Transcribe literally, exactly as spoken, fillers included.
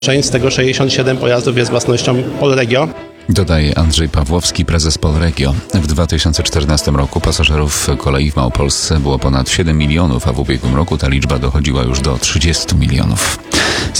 Część z tego sześćdziesiąt siedem pojazdów jest własnością Polregio. Dodaje Andrzej Pawłowski, prezes Polregio. W dwa tysiące czternastym roku pasażerów kolei w Małopolsce było ponad siedem milionów, a w ubiegłym roku ta liczba dochodziła już do trzydziestu milionów.